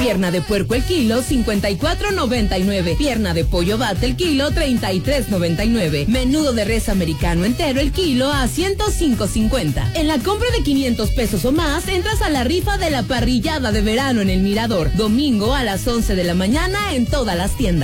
Pierna de puerco el kilo, 54.99. Pierna de pollo bate el kilo, 33.99. Menudo de res americano entero el kilo a 105.50. En la compra de 500 pesos o más, entras a la rifa de la parrillada de verano en el Mirador. Domingo a las 11 de la mañana en todas las tiendas.